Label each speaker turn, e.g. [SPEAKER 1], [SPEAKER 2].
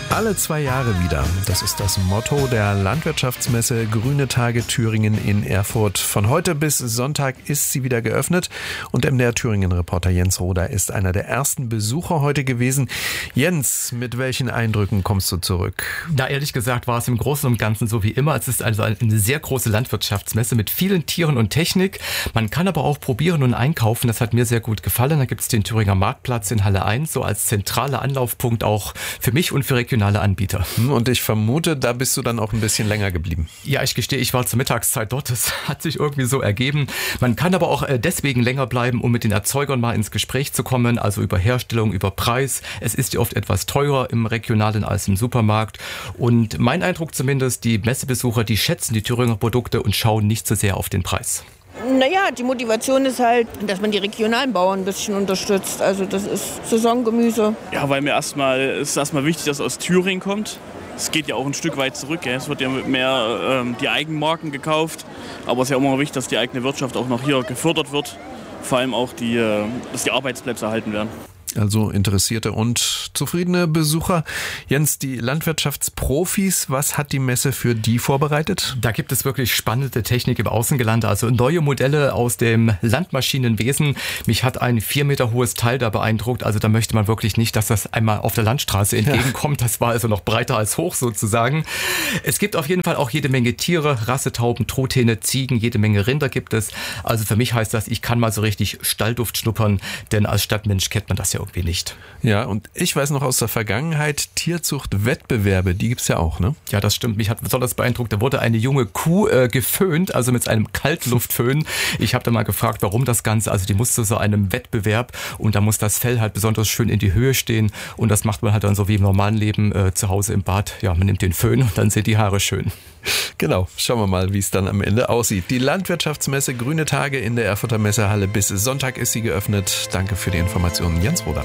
[SPEAKER 1] Alle 2 Jahre wieder. Das ist das Motto der Landwirtschaftsmesse Grüne Tage Thüringen in Erfurt. Von heute bis Sonntag ist sie wieder geöffnet und MDR Thüringen-Reporter Jens Roder ist einer der ersten Besucher heute gewesen. Jens, mit welchen Eindrücken kommst du zurück?
[SPEAKER 2] Na, ehrlich gesagt war es im Großen und Ganzen so wie immer. Es ist also eine sehr große Landwirtschaftsmesse mit vielen Tieren und Technik. Man kann aber auch probieren und einkaufen. Das hat mir sehr gut gefallen. Da gibt es den Thüringer Marktplatz in Halle 1, so als zentraler Anlaufpunkt auch für mich und für regionale Anbieter.
[SPEAKER 1] Und ich vermute, da bist du dann auch ein bisschen länger geblieben.
[SPEAKER 2] Ja, ich gestehe, ich war zur Mittagszeit dort. Das hat sich irgendwie so ergeben. Man kann aber auch deswegen länger bleiben, um mit den Erzeugern mal ins Gespräch zu kommen, also über Herstellung, über Preis. Es ist ja oft etwas teurer im Regionalen als im Supermarkt. Und mein Eindruck zumindest, die Messebesucher, die schätzen die Thüringer Produkte und schauen nicht so sehr auf den Preis.
[SPEAKER 3] Naja, die Motivation ist halt, dass man die regionalen Bauern ein bisschen unterstützt. Also das ist Saisongemüse.
[SPEAKER 4] Ja, weil mir ist erstmal wichtig, dass es aus Thüringen kommt. Es geht ja auch ein Stück weit zurück. Gell? Es wird ja mehr die Eigenmarken gekauft. Aber es ist ja immer wichtig, dass die eigene Wirtschaft auch noch hier gefördert wird. Vor allem auch, dass die Arbeitsplätze erhalten werden.
[SPEAKER 1] Also interessierte und zufriedene Besucher. Jens, die Landwirtschaftsprofis, was hat die Messe für die vorbereitet?
[SPEAKER 2] Da gibt es wirklich spannende Technik im Außengelände, also neue Modelle aus dem Landmaschinenwesen. Mich hat ein 4 Meter hohes Teil da beeindruckt. Also da möchte man wirklich nicht, dass das einmal auf der Landstraße entgegenkommt. Das war also noch breiter als hoch sozusagen. Es gibt auf jeden Fall auch jede Menge Tiere, Rassetauben, Truthähne, Ziegen, jede Menge Rinder gibt es. Also für mich heißt das, ich kann mal so richtig Stallduft schnuppern, denn als Stadtmensch kennt man das ja irgendwie nicht.
[SPEAKER 1] Ja, und ich weiß noch aus der Vergangenheit, Tierzuchtwettbewerbe, die gibt's ja auch, ne?
[SPEAKER 2] Ja, das stimmt. Mich hat besonders beeindruckt, da wurde eine junge Kuh geföhnt, also mit einem Kaltluftföhn. Ich habe da mal gefragt, warum das Ganze, also die musste so einem Wettbewerb und da muss das Fell halt besonders schön in die Höhe stehen und das macht man halt dann so wie im normalen Leben zu Hause im Bad. Ja, man nimmt den Föhn und dann sind die Haare schön.
[SPEAKER 1] Genau, schauen wir mal, wie es dann am Ende aussieht. Die Landwirtschaftsmesse Grüne Tage in der Erfurter Messehalle. Bis Sonntag ist sie geöffnet. Danke für die Informationen, Jens Roder.